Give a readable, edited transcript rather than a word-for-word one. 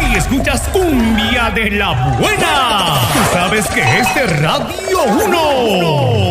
y escuchas cumbia de la buena. Tú sabes que es de Radio 1.